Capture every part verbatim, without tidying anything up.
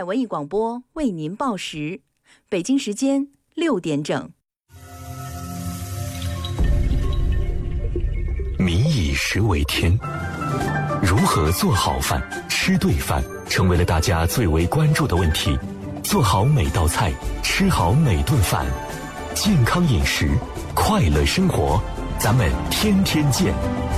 海文艺广播为您报时，北京时间六点整。 民以食为天，如何做好饭、吃对饭，成为了大家最为关注的问题。做好每道菜，吃好每顿饭，健康饮食，快乐生活，咱们天天见。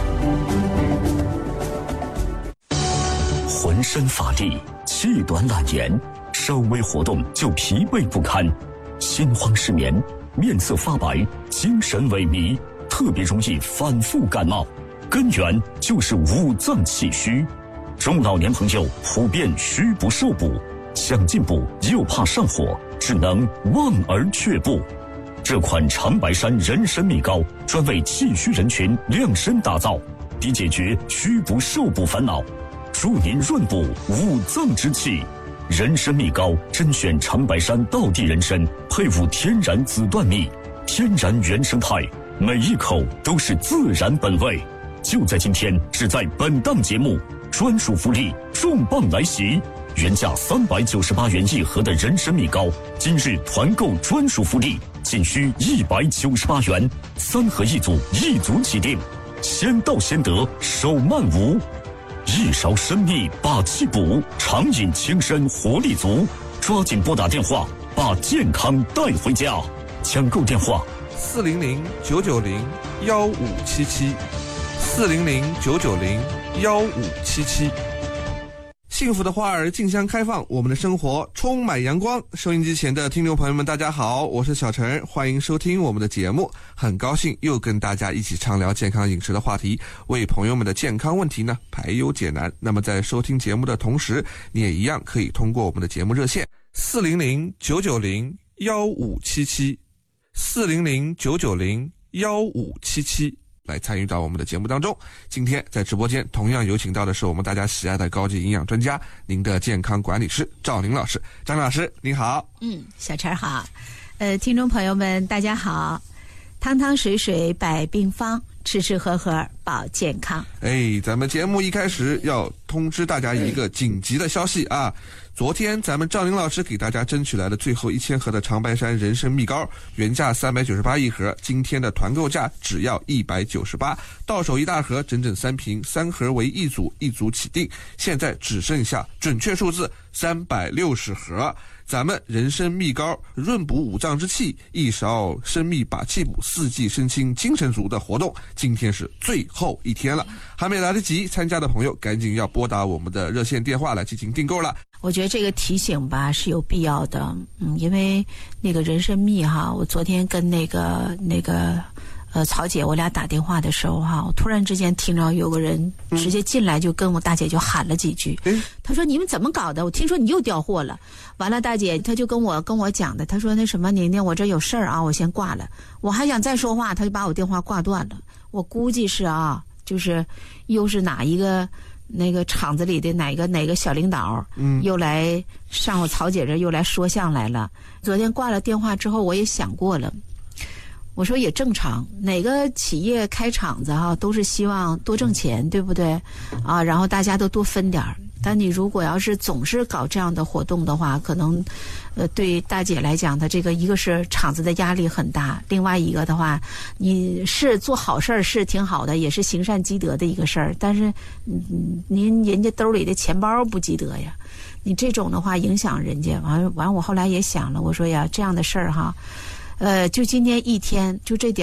浑身乏力，气短懒言，稍微活动就疲惫不堪，心慌失眠，面色发白，精神萎靡，特别容易反复感冒，根源就是五脏气虚。中老年朋友普遍虚不受补，想进补又怕上火，只能望而却步。这款长白山人参蜜膏专为气虚人群量身打造，以解决虚不受补烦恼，助您润补五脏之气。人参蜜膏甄选长白山道地人参，配伍天然紫段蜜，天然原生态，每一口都是自然本味。就在今天，只在本档节目，专属福利重磅来袭！原价三百九十八元一盒的人参蜜膏，今日团购专属福利，仅需一百九十八元，三盒一组，一组起订，先到先得，手慢无。一勺参蜜把气补，长饮轻身活力足，抓紧拨打电话，把健康带回家。抢购电话： 四零零九九零幺五七七，四零零九九零幺五七七。幸福的花儿竞相开放，我们的生活充满阳光。收音机前的听众朋友们，大家好，我是小陈，欢迎收听我们的节目。很高兴又跟大家一起畅聊健康饮食的话题，为朋友们的健康问题呢排忧解难。那么在收听节目的同时，你也一样可以通过我们的节目热线四零零九九零幺五七七，四零零九九零幺五七七。来参与到我们的节目当中。今天在直播间同样有请到的是我们大家喜爱的高级营养专家，您的健康管理师赵玲老师。张老师您好。 嗯，小陈好。呃，听众朋友们大家好。汤汤水水百病方，吃吃喝喝保健康。 哎，咱们节目一开始要通知大家一个紧急的消息啊！昨天咱们赵玲老师给大家争取来的最后一千盒的长白山人参蜜膏，原价三百九十八一盒，今天的团购价只要一百九十八，到手一大盒，整整三瓶，三盒为一组，一组起订，现在只剩下准确数字三百六十盒。咱们人参蜜膏润补五脏之气，一勺参蜜把气补，四季身轻精神足的活动，今天是最后一天了，还没来得及参加的朋友赶紧要拨打我们的热线电话来进行订购了。 我觉得这个提醒吧是有必要的，嗯，因为那个人参蜜哈，我昨天跟那个那个呃曹姐我俩打电话的时候哈，我突然之间听着有个人直接进来就跟我大姐就喊了几句，嗯，他说你们怎么搞的？我听说你又调货了。完了，大姐她就跟我跟我讲的，她说那什么宁宁，我这有事儿啊，我先挂了。我还想再说话，她就把我电话挂断了。我估计是啊，就是又是哪一个那个厂子里的哪个哪个小领导，嗯，又来上我曹姐这又来说相来了。昨天挂了电话之后，我也想过了。我说也正常，哪个企业开厂子哈、啊，都是希望多挣钱，对不对？啊，然后大家都多分点儿。但你如果要是总是搞这样的活动的话，可能，呃，对大姐来讲，她这个一个是厂子的压力很大，另外一个的话，你是做好事儿是挺好的，也是行善积德的一个事儿，但是，嗯，您人家兜里的钱包不积德呀，你这种的话影响人家，完完我后来也想了，我说呀，这样的事儿哈。呃，就今天一天，就这点。